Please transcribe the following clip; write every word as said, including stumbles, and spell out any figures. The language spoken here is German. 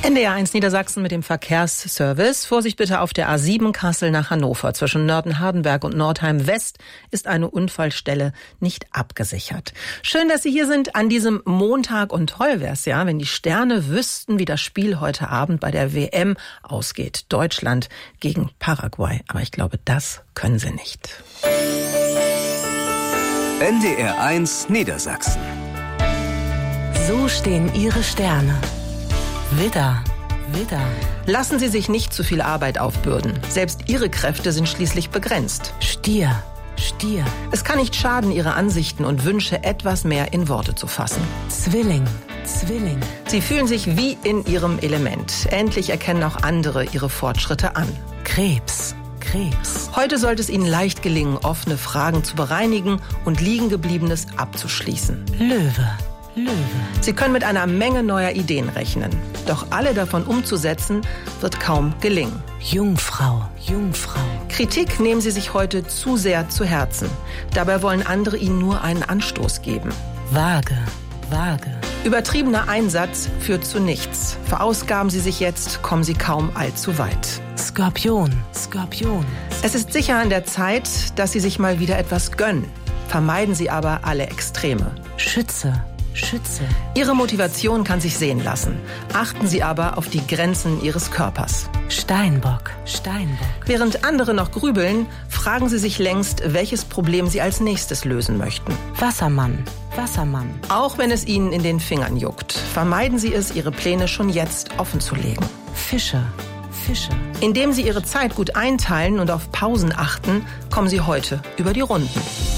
N D R eins Niedersachsen mit dem Verkehrsservice. Vorsicht bitte auf der A sieben Kassel nach Hannover. Zwischen Nörten-Hardenberg und Nordheim West ist eine Unfallstelle nicht abgesichert. Schön, dass Sie hier sind an diesem Montag, und toll wäre es ja, wenn die Sterne wüssten, wie das Spiel heute Abend bei der W M ausgeht. Deutschland gegen Paraguay. Aber ich glaube, das können sie nicht. N D R eins Niedersachsen. So stehen Ihre Sterne. Widder, Widder. Lassen Sie sich nicht zu viel Arbeit aufbürden. Selbst Ihre Kräfte sind schließlich begrenzt. Stier, Stier. Es kann nicht schaden, Ihre Ansichten und Wünsche etwas mehr in Worte zu fassen. Zwilling, Zwilling. Sie fühlen sich wie in Ihrem Element. Endlich erkennen auch andere Ihre Fortschritte an. Krebs, Krebs. Heute sollte es Ihnen leicht gelingen, offene Fragen zu bereinigen und Liegengebliebenes abzuschließen. Löwe, Löwe. Sie können mit einer Menge neuer Ideen rechnen. Doch alle davon umzusetzen, wird kaum gelingen. Jungfrau, Jungfrau. Kritik nehmen Sie sich heute zu sehr zu Herzen. Dabei wollen andere Ihnen nur einen Anstoß geben. Waage, Waage. Übertriebener Einsatz führt zu nichts. Verausgaben Sie sich jetzt, kommen Sie kaum allzu weit. Skorpion, Skorpion. Es ist sicher an der Zeit, dass Sie sich mal wieder etwas gönnen. Vermeiden Sie aber alle Extreme. Schütze, Schütze. Ihre Motivation kann sich sehen lassen. Achten Sie aber auf die Grenzen Ihres Körpers. Steinbock, Steinbock. Während andere noch grübeln, fragen Sie sich längst, welches Problem Sie als nächstes lösen möchten. Wassermann, Wassermann. Auch wenn es Ihnen in den Fingern juckt, vermeiden Sie es, Ihre Pläne schon jetzt offenzulegen. Fische, Fische. Indem Sie Ihre Zeit gut einteilen und auf Pausen achten, kommen Sie heute über die Runden.